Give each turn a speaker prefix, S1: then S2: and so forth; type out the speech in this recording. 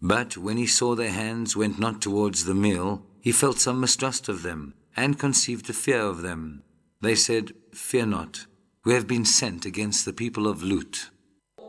S1: But when he saw their hands went not towards the meal, he felt some mistrust of them, and conceived a fear of them. They said, Fear not, we have been sent against the people of Lut.